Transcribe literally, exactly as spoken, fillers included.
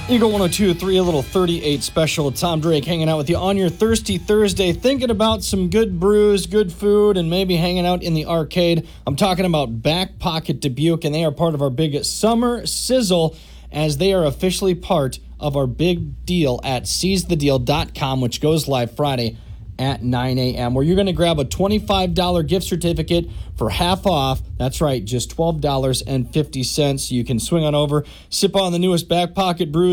Eagle one oh two point three, a little thirty-eight special. Tom Drake hanging out with you on your Thirsty Thursday, thinking about some good brews, good food, and maybe hanging out in the arcade. I'm talking about Back Pocket Dubuque, and they are part of our big Summer Sizzle, as they are officially part of our big deal at seize the deal dot com, which goes live Friday at nine a.m., where you're going to grab a twenty-five dollars gift certificate for half off. That's right, just twelve dollars and fifty cents. You can swing on over, sip on the newest Back Pocket brews,